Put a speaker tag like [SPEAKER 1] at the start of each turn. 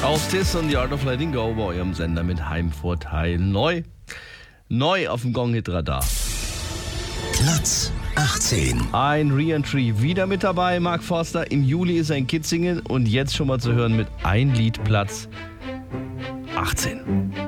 [SPEAKER 1] Aus Tis und The Art of Letting Go bei eurem Sender mit Heimvorteil. Neu auf dem Gong-Hit-Radar.
[SPEAKER 2] Platz 18.
[SPEAKER 1] Ein Re-Entry wieder mit dabei, Mark Forster. Im Juli ist er in Kitzingen und jetzt schon mal zu hören mit ein Lied Platz 18.